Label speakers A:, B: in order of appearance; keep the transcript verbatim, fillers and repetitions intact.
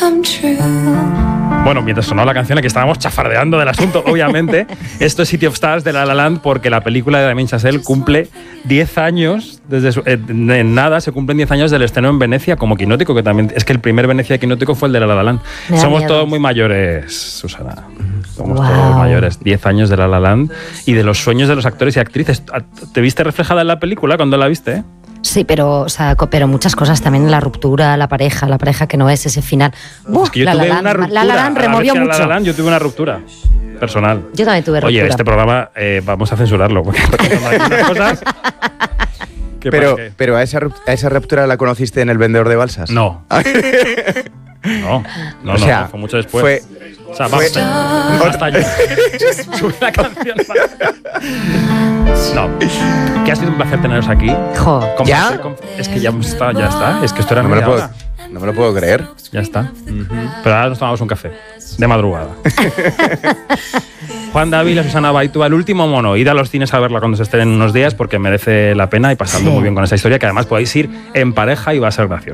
A: Bueno, mientras sonaba la canción, aquí estábamos chafardeando del asunto, obviamente. Esto es City of Stars de La La Land, porque la película de Damien Chazelle cumple diez años, desde su, eh, en nada, se cumplen diez años del estreno en Venecia como Quinótico, que también es que el primer Venecia Quinótico fue el de La La Land. Somos miedo. Todos muy mayores, Susana. Somos wow. todos mayores. diez años de La La Land y de los sueños de los actores y actrices. ¿Te viste reflejada en la película cuando la viste?
B: Sí, pero, o sea, pero muchas cosas también, la ruptura, la pareja, la pareja que no es, ese final.
A: Uf, es que yo
B: la
A: tuve
B: la
A: una
B: Land,
A: ruptura.
B: La La Land removió mucho. La La
A: Land, yo tuve una ruptura personal.
B: Yo también tuve ruptura.
A: Oye, este programa eh, vamos a censurarlo, porque hay unas cosas...
C: Pero, pero a, esa, ¿a esa ruptura la conociste en El vendedor de balsas?
A: No. No, no,
C: o sea,
A: no, fue mucho después.
C: Fue,
A: o sea, basta,
C: fue,
A: basta yo. Sube la canción. No, que ha sido un placer teneros aquí.
B: Jo.
C: ¿Ya?
A: Es que ya está, ya está. Es que esto era
C: no me, lo puedo, no me lo puedo creer.
A: Ya está. Uh-huh. Pero ahora nos tomamos un café. De madrugada. Juan Dávila, Susana Baitúa, El último mono. Id a los cines a verla cuando se estén en unos días porque merece la pena y pasando sí. muy bien con esa historia, que además podéis ir en pareja y va a ser gracioso.